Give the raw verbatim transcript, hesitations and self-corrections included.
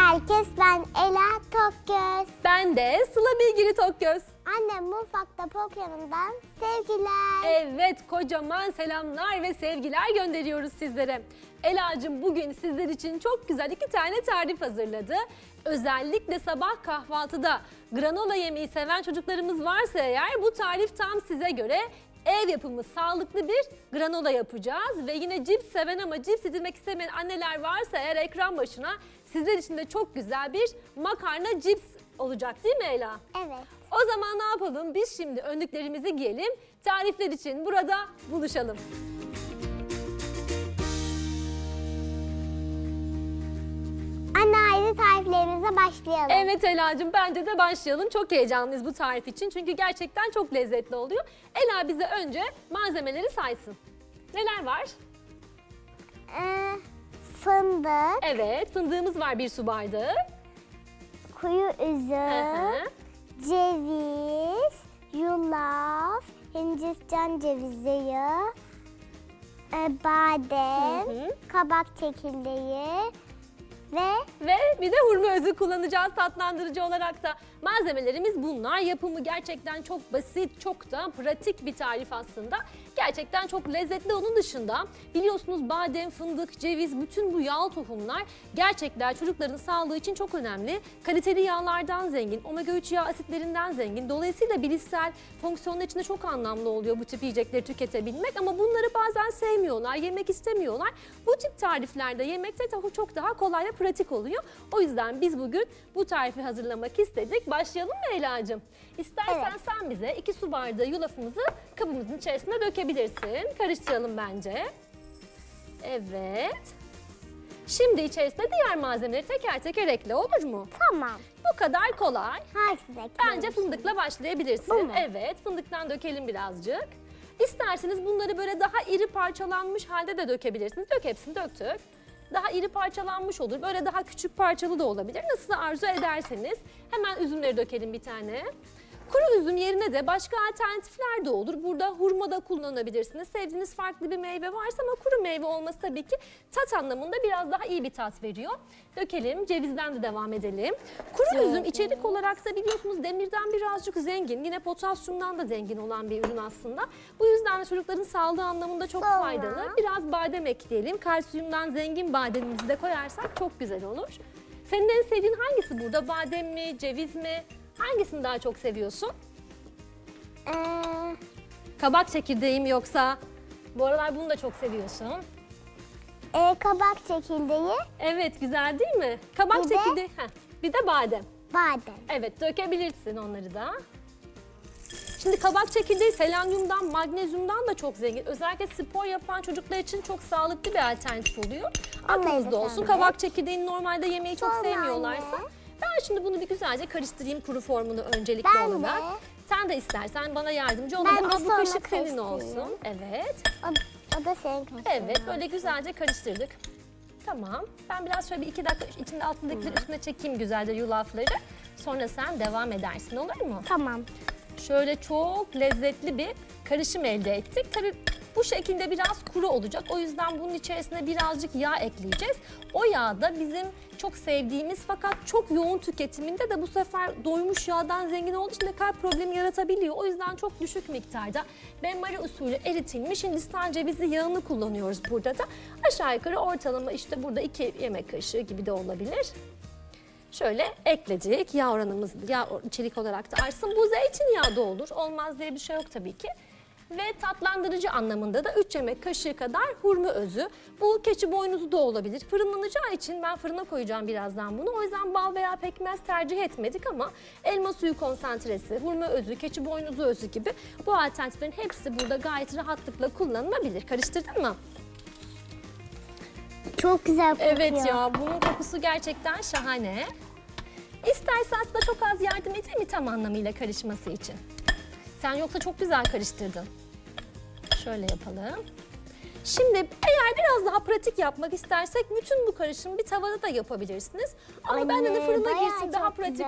herkes, ben Ela Tokgöz. Ben de Sıla Bilgili Tokgöz. Annem mutfakta programından sevgiler. Evet, kocaman selamlar ve sevgiler gönderiyoruz sizlere. Ela'cığım bugün sizler için çok güzel iki tane tarif hazırladı. Özellikle sabah kahvaltıda granola yemeyi seven çocuklarımız varsa eğer bu tarif tam size göre. Ev yapımı sağlıklı bir granola yapacağız ve yine cips seven ama cips yedirmek istemeyen anneler varsa eğer ekran başına sizler için de çok güzel bir makarna cips olacak değil mi Ela? Evet. O zaman ne yapalım? Biz şimdi önlüklerimizi giyelim. Tarifler için burada buluşalım. Anne, ayrı tariflerimize başlayalım. Evet Ela'cığım, bence de başlayalım. Çok heyecanlıyız bu tarif için çünkü gerçekten çok lezzetli oluyor. Ela bize önce malzemeleri saysın. Neler var? Ee, fındık, Evet, fındığımız var bir su bardağı. kuyu Hı üzüm, hı. ceviz, yulaf, Hindistan cevizi yağı, e, badem, Hı hı. kabak çekirdeği ve Ve bir de hurma özü kullanacağız tatlandırıcı olarak da. Malzemelerimiz bunlar. Yapımı gerçekten çok basit, çok da pratik bir tarif aslında. Gerçekten çok lezzetli. Onun dışında biliyorsunuz badem, fındık, ceviz, bütün bu yağ tohumlar gerçekten çocukların sağlığı için çok önemli. Kaliteli yağlardan zengin, omega üç yağ asitlerinden zengin. Dolayısıyla bilişsel fonksiyonlar için de çok anlamlı oluyor bu tip yiyecekleri tüketebilmek. Ama bunları bazen sevmiyorlar, yemek istemiyorlar. Bu tip tariflerde yemekte çok daha kolay ve pratik oluyor. O yüzden biz bugün bu tarifi hazırlamak istedik. Başlayalım mı Ela'cığım? İstersen Evet. sen bize iki su bardağı yulafımızı kabımızın içerisine dökebilirsin. Karıştıralım bence. Evet. Şimdi içerisine diğer malzemeleri teker teker ekle, olur mu? tamam. Bu kadar kolay. Hangisini Bence ekleyelim? fındıkla başlayabilirsin. Bu mu? Evet, fındıktan dökelim birazcık. İsterseniz bunları böyle daha iri parçalanmış halde de dökebilirsiniz. Dök hepsini, döktük. Daha iri parçalanmış olur. Böyle daha küçük parçalı da olabilir. Nasıl arzu ederseniz. Hemen üzümleri dökelim bir tane. Kuru üzüm yerine de başka alternatifler de olur. Burada hurma da kullanabilirsiniz. Sevdiğiniz farklı bir meyve varsa ama kuru meyve olması tabii ki tat anlamında biraz daha iyi bir tat veriyor. Dökelim. Cevizden de devam edelim. Kuru üzüm içerik olarak da biliyorsunuz demirden birazcık zengin. Yine potasyumdan da zengin olan bir ürün aslında. Bu yüzden de çocukların sağlığı anlamında çok Sonra? faydalı. Biraz badem ekleyelim. Kalsiyumdan zengin bademimizi de koyarsak çok güzel olur. Senin en sevdiğin hangisi burada? Badem mi, ceviz mi? Hangisini daha çok seviyorsun? Ee, Kabak çekirdeği mi yoksa? Bu aralar bunu da çok seviyorsun. e, kabak çekirdeği, Evet, güzel değil mi? Kabak Bir de- çekirdeği. Heh, bir de badem. badem. Evet, dökebilirsin onları da. Şimdi kabak çekirdeği selenyumdan, magnezyumdan da çok zengin. Özellikle spor yapan çocuklar için çok sağlıklı bir alternatif oluyor. Aklınızda olsun. sen de. Kabak çekirdeğini normalde yemeyi çok Sonra sevmiyorlarsa. anne. Ben şimdi bunu bir güzelce karıştırayım kuru formunu öncelikli Ben de. olarak. Sen de istersen bana yardımcı Ben olabilir. de Al bu sonra kaşık senin karıştırayım. olsun. Evet. O, o da senin kaşığın. Evet, böyle güzelce karıştırdık. Tamam. Ben biraz şöyle bir iki dakika içinde altındakileri üstüne çekeyim güzelce yulafları. Sonra sen devam edersin, olur mu? Tamam. Şöyle çok lezzetli bir karışım elde ettik. Tabii bu şekilde biraz kuru olacak. O yüzden bunun içerisine birazcık yağ ekleyeceğiz. O yağ da bizim çok sevdiğimiz fakat çok yoğun tüketiminde de bu sefer doymuş yağdan zengin olduğu için de kalp problemi yaratabiliyor. O yüzden çok düşük miktarda benmari usulü eritilmiş Hindistan cevizi yağını kullanıyoruz burada da. Aşağı yukarı ortalama işte burada iki yemek kaşığı gibi de olabilir. Şöyle ekledik. Yağ oranımız, yağ içerik olarak da artsın. Bu zeytinyağı da olur. Olmaz diye bir şey yok tabii ki. Ve tatlandırıcı anlamında da üç yemek kaşığı kadar hurma özü. Bu keçi boynuzu da olabilir. Fırınlanacağı için ben fırına koyacağım birazdan bunu. O yüzden bal veya pekmez tercih etmedik ama elma suyu konsantresi, hurma özü, keçi boynuzu özü gibi bu alternatiflerin hepsi burada gayet rahatlıkla kullanılabilir. Karıştırdın mı? Çok güzel kokuyor. Evet ya, bunun kokusu gerçekten şahane. İstersen aslında çok az yardım edeyim mi tam anlamıyla karışması için? Sen yoksa çok güzel karıştırdın. Şöyle yapalım. Şimdi eğer biraz daha pratik yapmak istersek bütün bu karışımı bir tavada da yapabilirsiniz. Ama Anne, benden de fırına bayağı girsin daha çok pratik güzel